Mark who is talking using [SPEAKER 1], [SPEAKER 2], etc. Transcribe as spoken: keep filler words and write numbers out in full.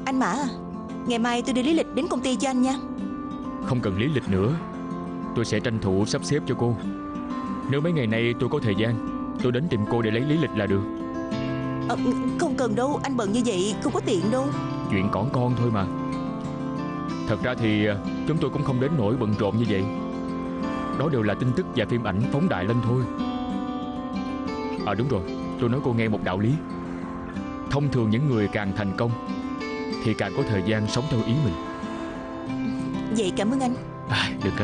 [SPEAKER 1] Anh Mã à, ngày mai tôi đi lý lịch đến công ty cho anh nha.
[SPEAKER 2] Không cần lý lịch nữa, tôi sẽ tranh thủ sắp xếp cho cô. Nếu mấy ngày nay tôi có thời gian, tôi đến tìm cô để lấy lý lịch là được.
[SPEAKER 1] à, Không cần đâu, anh bận như vậy không có tiện đâu.
[SPEAKER 2] Chuyện cỏn con thôi mà. Thật ra thì chúng tôi cũng không đến nỗi bận rộn như vậy. Đó đều là tin tức và phim ảnh phóng đại lên thôi. À đúng rồi, tôi nói cô nghe một đạo lý. Thông thường những người càng thành công thì càng có thời gian sống theo ý mình.
[SPEAKER 1] Vậy cảm ơn anh.
[SPEAKER 2] À, đừng có